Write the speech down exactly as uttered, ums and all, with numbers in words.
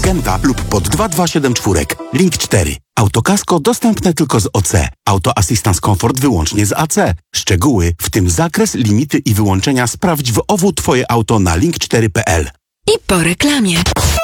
Genta lub pod dwa dwa siedem cztery. Link cztery. Autokasko dostępne tylko z O C. Auto Assistance Comfort wyłącznie z A C. Szczegóły, w tym zakres, limity i wyłączenia sprawdź w O W Twoje auto na link cztery kropka p l. I po reklamie.